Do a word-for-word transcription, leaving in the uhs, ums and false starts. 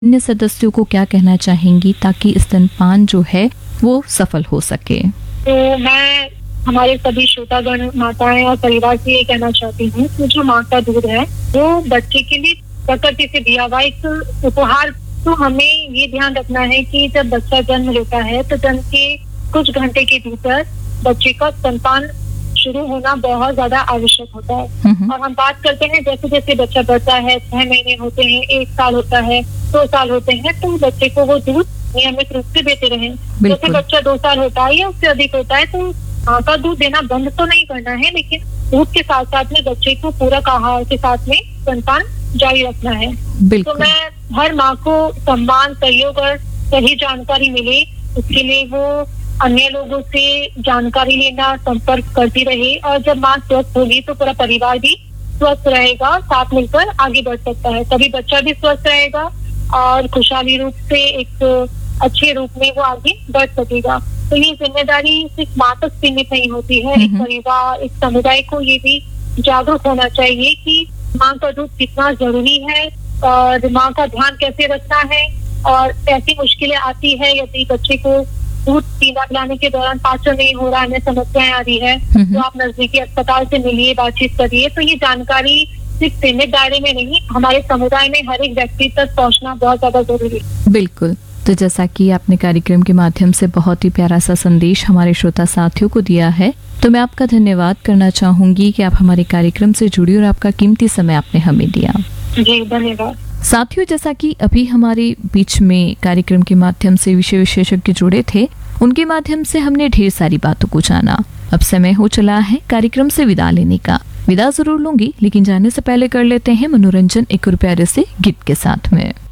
अन्य सदस्यों को क्या कहना चाहेंगी ताकि स्तनपान जो है वो सफल हो सके? तो मैं हमारे सभी श्रोतागण, माताएं और परिवार से ये कहना चाहती हूँ कि जो माँ का दूध है वो बच्चे के लिए प्रकृति से दिया हुआ एक उपहार। तो हमें ये ध्यान रखना है कि जब बच्चा जन्म लेता है तो जन्म के कुछ घंटे के भीतर बच्चे का स्तनपान शुरू होना बहुत ज्यादा आवश्यक होता है। और हम बात करते हैं जैसे जैसे बच्चा बढ़ता है, छह महीने होते हैं, एक साल होता है, दो साल होते हैं, तो बच्चे को वो दूध नियमित रूप से देते रहें। जैसे बच्चा दो साल होता है या उससे अधिक होता है तो माँ का दूध देना बंद तो नहीं करना है, लेकिन दूध के साथ साथ में बच्चे को पूरक आहार के साथ में स्तनपान जारी रखना है। तो मैं हर माँ को सम्मान, सहयोग और सही जानकारी मिले उसके लिए वो अन्य लोगों से जानकारी लेना, संपर्क करती रहे। और जब माँ स्वस्थ होगी तो पूरा परिवार भी स्वस्थ रहेगा, साथ मिलकर आगे बढ़ सकता है। तभी बच्चा भी स्वस्थ रहेगा और खुशहाली रूप से एक अच्छे रूप में वो आगे बढ़ सकेगा। तो ये जिम्मेदारी सिर्फ माँ तक सीमित नहीं होती है। एक परिवार, एक समुदाय को ये भी जागरूक होना चाहिए कि माँ का दूध कितना जरूरी है और माँ का ध्यान कैसे रखना है। और ऐसी मुश्किलें आती है यदि बच्चे को दूध पीना पिलाने के दौरान पाचन नहीं हो रहा है, समस्याएं आ रही है, तो आप नजदीकी अस्पताल से मिलिए, बातचीत करिए। तो ये जानकारी सिर्फ सीमित दायरे में नहीं, हमारे समुदाय में हर एक व्यक्ति तक पहुंचना बहुत ज्यादा जरूरी है। बिल्कुल। तो जैसा कि आपने कार्यक्रम के माध्यम से बहुत ही प्यारा सा संदेश हमारे श्रोता साथियों को दिया है, तो मैं आपका धन्यवाद करना चाहूंगी कि आप हमारे कार्यक्रम से जुड़ी और आपका कीमती समय आपने हमें दिया। जी धन्यवाद। साथियों, जैसा कि अभी हमारे बीच में कार्यक्रम के माध्यम से विषय विशेषज्ञ जुड़े थे, उनके माध्यम से हमने ढेर सारी बातों को जाना। अब समय हो चला है कार्यक्रम से विदा लेने का। विदा जरूर लूंगी, लेकिन जाने से पहले कर लेते हैं मनोरंजन एक और प्यारे से गीत के साथ में।